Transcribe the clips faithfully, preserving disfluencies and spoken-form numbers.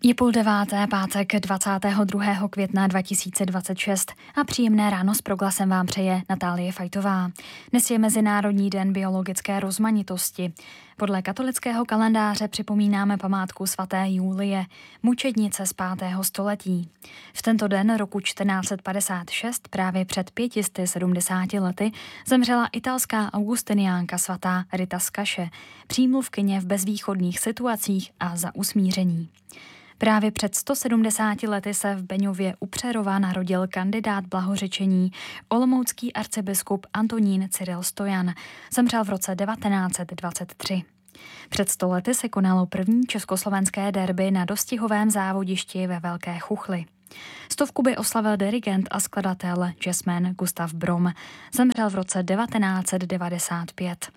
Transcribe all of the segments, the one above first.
Je půl deváté, pátek dvacátého druhého května dva tisíce dvacet šest a příjemné ráno s proglasem vám přeje Natálie Fajtová. Dnes je Mezinárodní den biologické rozmanitosti. Podle katolického kalendáře připomínáme památku svaté Julie, mučednice z pátého století. V tento den roku čtrnáct set padesát šest, právě před pěti sty sedmdesáti lety, zemřela italská augustiniánka svatá Rita z Kaše, přímluvkyně v bezvýchodných situacích a za usmíření. Právě před sto sedmdesáti lety se v Beňově u Přerova narodil kandidát blahořečení, olomoucký arcibiskup Antonín Cyril Stojan. Zemřel v roce devatenáct set dvacet tři. Před sto lety se konalo první československé derby na dostihovém závodišti ve Velké Chuchli. Stovku by oslavil dirigent a skladatel jazzman Gustav Brom. Zemřel v roce devatenáct set devadesát pět.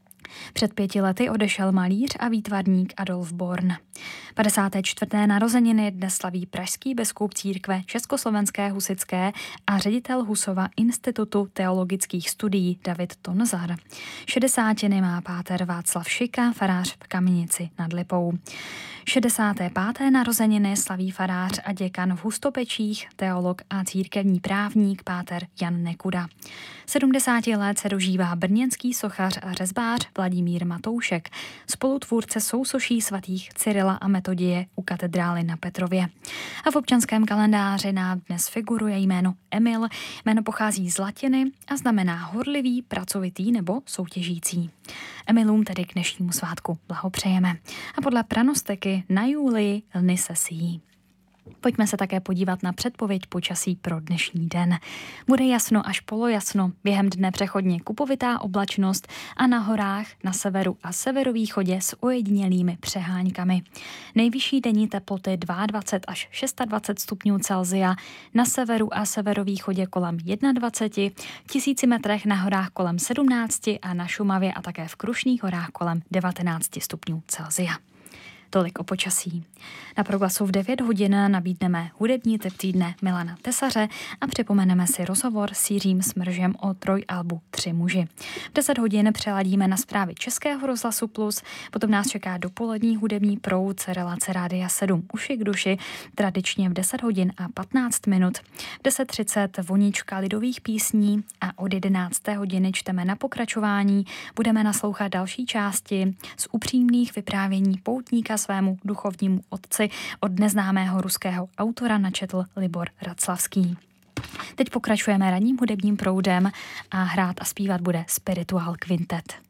Před pěti lety odešel malíř a výtvarník Adolf Born. padesáté čtvrté narozeniny dnes slaví pražský biskup církve Československé husitské a ředitel Husova institutu teologických studií David Tonzar. Šedesátiny má páter Václav Šika, farář v Kamenici nad Lipou. šedesáté páté narozeniny slaví farář a děkan v Hustopečích, teolog a církevní právník páter Jan Nekuda. sedmdesáti let se dožívá brněnský sochař a řezbář Vladimír Matoušek, spolutvůrce sousoší svatých Cyrila a Metodie u katedrály na Petrově. A v občanském kalendáři nám dnes figuruje jméno Emil. Jméno pochází z latiny a znamená horlivý, pracovitý nebo soutěžící. Emilům tedy k dnešnímu svátku blahopřejeme. A podle pranostiky na Julii lny se síjí. Pojďme se také podívat na předpověď počasí pro dnešní den. Bude jasno až polojasno, během dne přechodně kupovitá oblačnost a na horách na severu a severovýchodě s ojedinělými přeháňkami. Nejvyšší denní teploty dvacet dva až dvacet šest stupňů Celsia, na severu a severovýchodě kolem dvacet jedna, v tisíci metrech na horách kolem sedmnáct a na Šumavě a také v Krušných horách kolem devatenáct stupňů Celsia. Tolik o počasí. Na proglasu v devět hodin nabídneme hudební tip týdne Milana Tesaře a připomeneme si rozhovor s Jiřím Smržem o trojalbu Tři muži. V deset hodin přeladíme na zprávy Českého rozhlasu Plus, potom nás čeká dopolední hudební proud relace Rádia sedm Uši k duši, tradičně v deset hodin a patnáct minut. V deset třicet vonička lidových písní a od jedenácté hodiny čteme na pokračování. Budeme naslouchat další části z upřímných vyprávění poutníka svému duchovnímu otci od neznámého ruského autora načetl Libor Raclavský. Teď pokračujeme ranním hudebním proudem a hrát a zpívat bude Spiritual Quintet.